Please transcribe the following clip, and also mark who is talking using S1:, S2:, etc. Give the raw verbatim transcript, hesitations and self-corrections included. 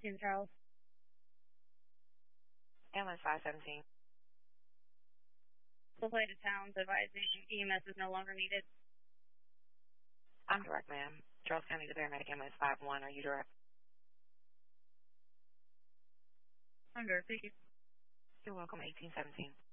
S1: eighteen Charles.
S2: Ambulance five seventeen.
S1: Supply to towns advising E M S is no longer needed.
S2: I'm direct, ma'am. Charles County, the paramedic ambulance five one. Are you direct?
S1: I'm direct. Thank you.
S2: You're welcome, eighteen seventeen.